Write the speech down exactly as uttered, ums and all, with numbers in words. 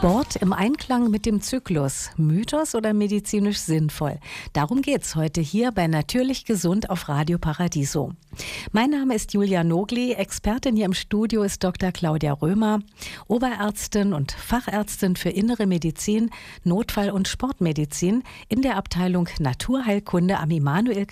Sport im Einklang mit dem Zyklus. Mythos oder medizinisch sinnvoll? Darum geht's heute hier bei Natürlich Gesund auf Radio Paradiso. Mein Name ist Julia Nogli. Expertin hier im Studio ist Doktor Claudia Römer, Oberärztin und Fachärztin für Innere Medizin, Notfall- und Sportmedizin in der Abteilung Naturheilkunde am Immanuel